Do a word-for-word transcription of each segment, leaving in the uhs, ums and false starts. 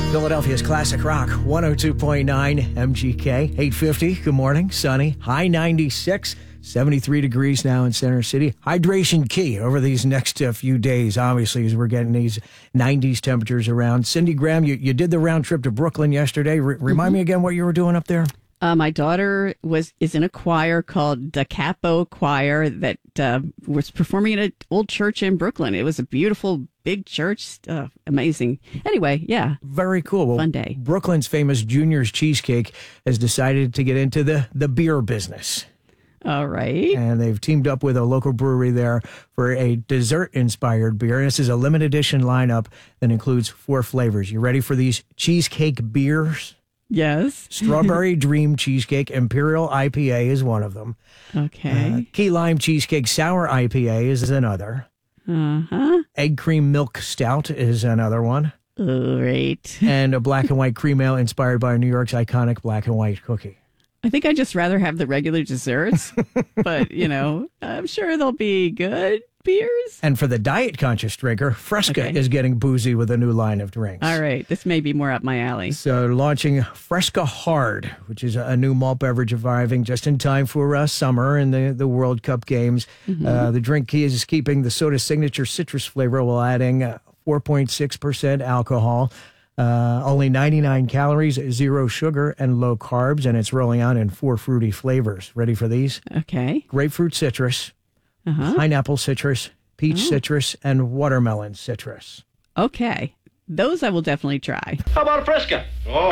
Philadelphia's Classic Rock, one oh two point nine M G K, eight fifty. Good morning, sunny, high ninety-six, seventy-three degrees now in Center City. Hydration key over these next uh, few days, obviously, as we're getting these nineties temperatures around. Cindy Graham, you, you did the round trip to Brooklyn yesterday. R- remind mm-hmm. me again what you were doing up there. Uh, my daughter was is in a choir called Da Capo Choir that uh, was performing at an old church in Brooklyn. It was a beautiful, big church. Uh, amazing. Anyway, yeah. Very cool. Well, fun day. Brooklyn's famous Junior's Cheesecake has decided to get into the, the beer business. All right. And they've teamed up with a local brewery there for a dessert-inspired beer. This is a limited edition lineup that includes four flavors. You ready for these cheesecake beers? Yes. Strawberry Dream Cheesecake Imperial I P A is one of them. Okay. Uh, Key Lime Cheesecake Sour I P A is another. Uh-huh. Egg Cream Milk Stout is another one. All right. And a black and white cream ale inspired by New York's iconic black and white cookie. I think I'd just rather have the regular desserts, but, you know, I'm sure they'll be good beers. And for the diet-conscious drinker, Fresca okay. is getting boozy with a new line of drinks. All right. This may be more up my alley. So launching Fresca Hard, which is a new malt beverage arriving just in time for uh, summer and the, the World Cup games. Mm-hmm. Uh, the drink key is keeping the soda's signature citrus flavor while adding uh, four point six percent alcohol. Uh, only ninety-nine calories, zero sugar, and low carbs, and it's rolling out in four fruity flavors. Ready for these? Okay. Grapefruit citrus, uh-huh. pineapple citrus, peach oh. citrus, and watermelon citrus. Okay. Those I will definitely try. How about a Fresca? Oh.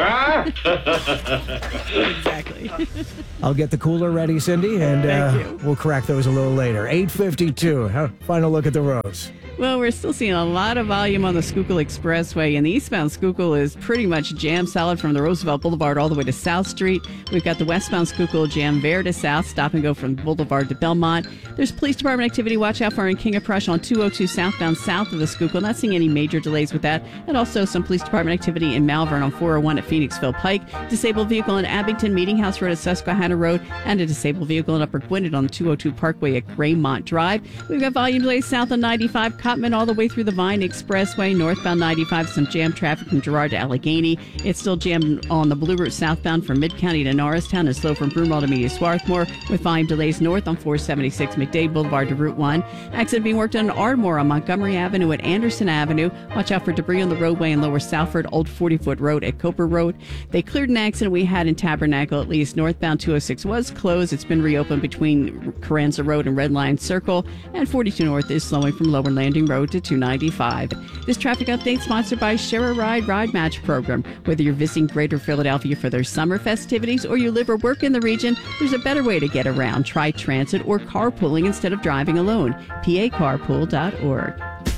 Exactly. I'll get the cooler ready, Cindy, and uh, we'll crack those a little later. eight fifty-two. Final look at the roads. Well, we're still seeing a lot of volume on the Schuylkill Expressway, and the eastbound Schuylkill is pretty much jam solid from the Roosevelt Boulevard all the way to South Street. We've got the westbound Schuylkill jam there to South, stop and go from Boulevard to Belmont. There's police department activity. Watch out for in King of Prussia on two oh two southbound south of the Schuylkill. Not seeing any major delays with that. And also some police department activity in Malvern on four oh one at Phoenixville Pike. Disabled vehicle in Abington, Meeting House Road at Susquehanna Road, and a disabled vehicle in Upper Gwinnett on the two oh two Parkway at Graymont Drive. We've got volume delays south on ninety-five, Cotman all the way through the Vine Expressway, northbound ninety-five, some jam traffic from Girard to Allegheny. It's still jammed on the Blue Route southbound from Mid-County to Norristown and slow from Broomall to Media Swarthmore, with volume delays north on four seventy-six McDade Boulevard to Route one. Accident being worked on in Ardmore on Montgomery Avenue at Anderson Avenue. Watch out for debris on the roadway in Lower Salford, Old forty-foot Road at Coper Road. They cleared an accident we had in Tabernacle, at least. Northbound two oh six was closed. It's been reopened between Carranza Road and Red Line Circle, and forty-two North is slowing from Lower Landing Road to two ninety-five. This traffic update sponsored by Share a Ride Ride Match Program. Whether you're visiting Greater Philadelphia for their summer festivities or you live or work in the region, there's a better way to get around. Try transit or carpooling instead of driving alone. P A carpool dot org.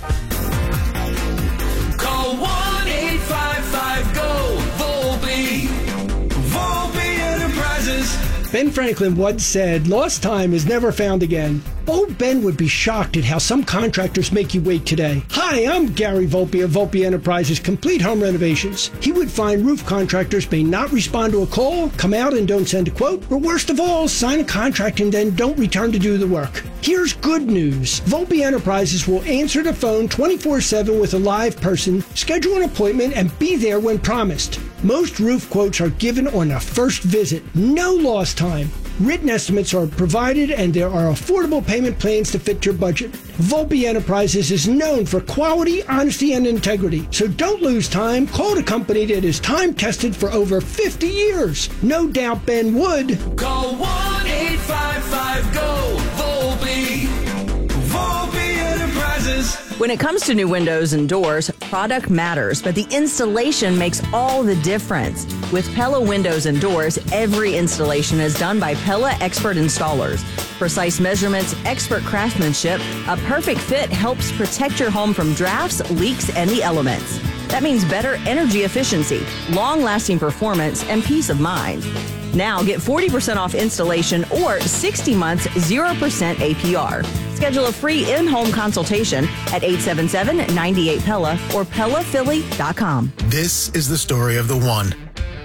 Call one eight five five G O Volpe. Volpe Enterprises. Ben Franklin once said, "Lost time is never found again." Old Ben would be shocked at how some contractors make you wait today. Hi, I'm Gary Volpe of Volpe Enterprises Complete Home Renovations. He would find roof contractors may not respond to a call, come out and don't send a quote, or worst of all, sign a contract and then don't return to do the work. Here's good news. Volpe Enterprises will answer the phone twenty-four seven with a live person, schedule an appointment, and be there when promised. Most roof quotes are given on a first visit. No lost time. Written estimates are provided, and there are affordable payment plans to fit your budget. Volpe Enterprises is known for quality, honesty, and integrity. So don't lose time. Call the company that is time-tested for over fifty years. No doubt Ben would. Call one eight five five G O Volpe. Volpe Enterprises. When it comes to new windows and doors, product matters, but the installation makes all the difference. With Pella Windows and Doors, every installation is done by Pella expert installers. Precise measurements, expert craftsmanship, a perfect fit helps protect your home from drafts, leaks, and the elements. That means better energy efficiency, long-lasting performance, and peace of mind. Now get forty percent off installation or sixty months, zero percent A P R. Schedule a free in-home consultation at eight seven seven, nine eight Pella or Pella Philly dot com. This is the story of the one.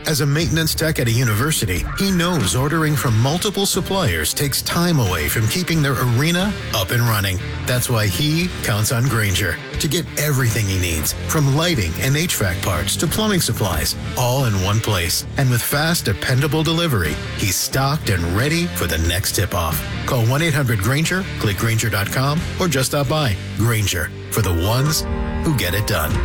As a maintenance tech at a university, he knows ordering from multiple suppliers takes time away from keeping their arena up and running. That's why he counts on Grainger to get everything he needs, from lighting and H V A C parts to plumbing supplies, all in one place. And with fast, dependable delivery, he's stocked and ready for the next tip-off. Call one eight hundred Grainger, click Grainger dot com, or just stop by. Grainger, for the ones who get it done.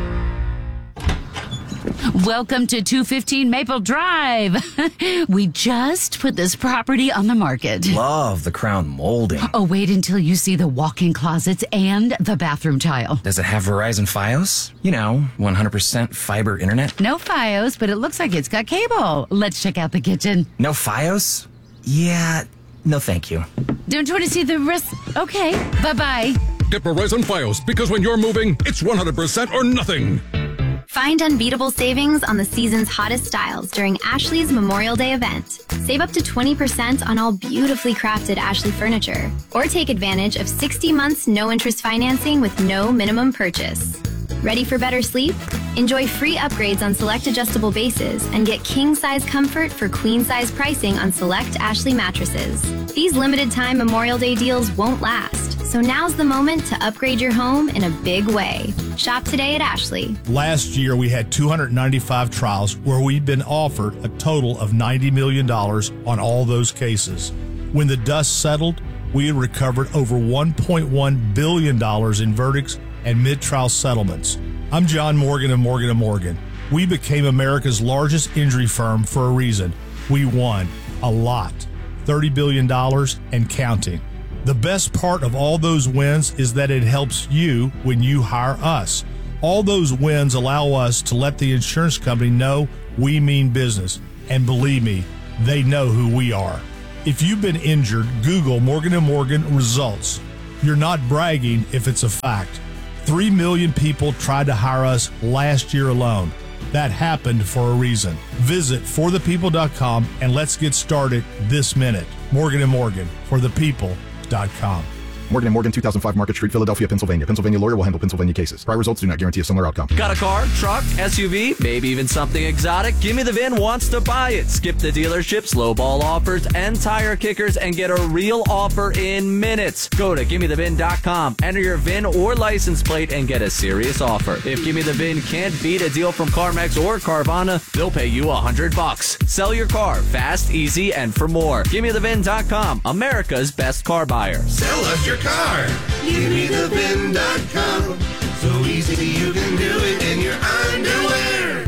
Welcome to two fifteen Maple Drive. We just put this property on the market. Love the crown molding. Oh, wait until you see the walk-in closets and the bathroom tile. Does it have Verizon Fios? You know, one hundred percent fiber internet? No Fios, but it looks like it's got cable. Let's check out the kitchen. No Fios? Yeah, no thank you. Don't you want to see the rest? Okay, bye-bye. Get Verizon Fios, because when you're moving, it's one hundred percent or nothing. Find unbeatable savings on the season's hottest styles during Ashley's Memorial Day event. Save up to twenty percent on all beautifully crafted Ashley furniture. Or take advantage of sixty months no-interest financing with no minimum purchase. Ready for better sleep? Enjoy free upgrades on select adjustable bases and get king-size comfort for queen-size pricing on select Ashley mattresses. These limited-time Memorial Day deals won't last, so now's the moment to upgrade your home in a big way. Shop today at Ashley. Last year, we had two hundred ninety-five trials where we'd been offered a total of ninety million dollars on all those cases. When the dust settled, we had recovered over one point one billion dollars in verdicts and mid-trial settlements. I'm John Morgan of Morgan and Morgan. We became America's largest injury firm for a reason. We won a lot, thirty billion dollars and counting. The best part of all those wins is that it helps you when you hire us. All those wins allow us to let the insurance company know we mean business. And believe me, they know who we are. If you've been injured, Google Morgan and Morgan results. You're not bragging if it's a fact. Three million people tried to hire us last year alone. That happened for a reason. Visit for the people dot com and let's get started this minute. Morgan and Morgan, for the people dot com. Morgan and Morgan, two thousand five Market Street, Philadelphia, Pennsylvania. Pennsylvania lawyer will handle Pennsylvania cases. Prior results do not guarantee a similar outcome. Got a car, truck, S U V, maybe even something exotic? Gimme the V I N wants to buy it. Skip the dealership, lowball offers, and tire kickers and get a real offer in minutes. Go to gimme the V I N dot com, enter your V I N or license plate, and get a serious offer. If Gimme the V I N can't beat a deal from CarMax or Carvana, they'll pay you a hundred bucks. Sell your car fast, easy, and for more. gimme the V I N dot com, America's best car buyer. Sell us your car. gimme the V I N dot com. So easy you can do it in your underwear.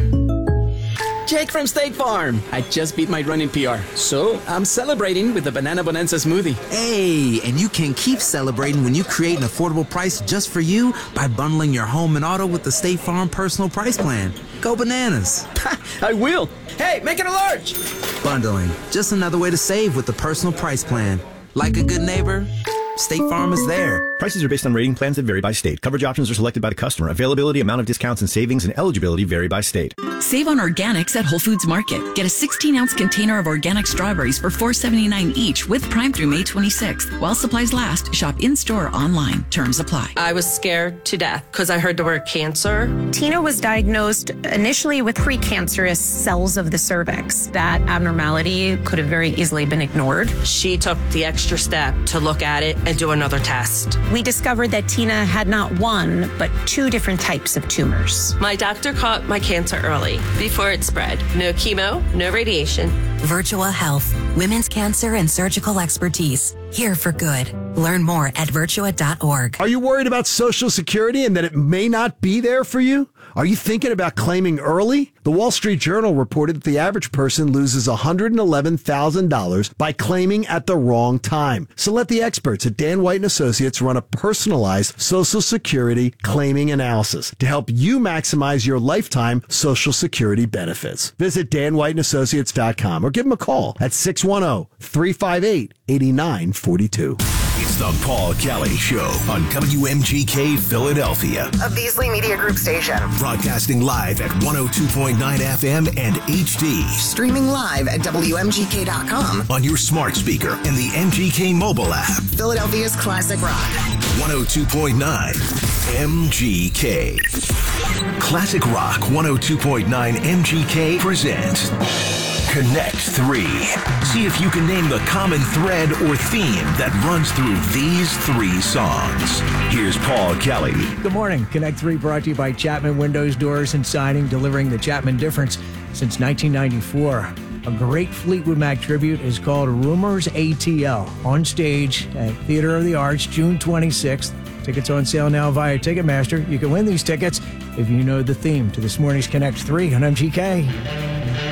Jake from State Farm. I just beat my running P R, so I'm celebrating with the Banana Bonanza smoothie. Hey, and you can keep celebrating when you create an affordable price just for you by bundling your home and auto with the State Farm Personal Price Plan. Go bananas. I will. Hey, make it a large. Bundling, just another way to save with the Personal Price Plan. Like a good neighbor, State Farm is there. Prices are based on rating plans that vary by state. Coverage options are selected by the customer. Availability, amount of discounts and savings, and eligibility vary by state. Save on organics at Whole Foods Market. Get a sixteen ounce container of organic strawberries for four seventy-nine each with Prime through May twenty-sixth. While supplies last, shop in-store or online. Terms apply. I was scared to death because I heard the word cancer. Tina was diagnosed initially with precancerous cells of the cervix. That abnormality could have very easily been ignored. She took the extra step to look at it and do another test. We discovered that Tina had not one, but two different types of tumors. My doctor caught my cancer early, before it spread. No chemo, no radiation. Virtua Health, women's cancer and surgical expertise. Here for good. Learn more at virtua dot org. Are you worried about Social Security and that it may not be there for you? Are you thinking about claiming early? The Wall Street Journal reported that the average person loses one hundred eleven thousand dollars by claiming at the wrong time. So let the experts at Dan White and Associates run a personalized Social Security claiming analysis to help you maximize your lifetime Social Security benefits. Visit Dan White and Associates dot com or give them a call at six one zero, three five eight, eight nine four two. It's the Paul Kelly Show on W M G K Philadelphia. A Beasley Media Group station. Broadcasting live at one oh two point nine F M and H D. Streaming live at W M G K dot com. On your smart speaker and the M G K mobile app. Philadelphia's classic rock. one oh two point nine M G K. Classic Rock one oh two point nine M G K presents Connect three. See if you can name the common thread or theme that runs through these three songs. Here's Paul Kelly. Good morning. Connect three brought to you by Chapman Windows, Doors, and Siding, delivering the Chapman difference since nineteen ninety-four. A great Fleetwood Mac tribute is called Rumors A T L on stage at Theater of the Arts, June twenty-sixth. Tickets on sale now via Ticketmaster. You can win these tickets if you know the theme to this morning's Connect three on M G K.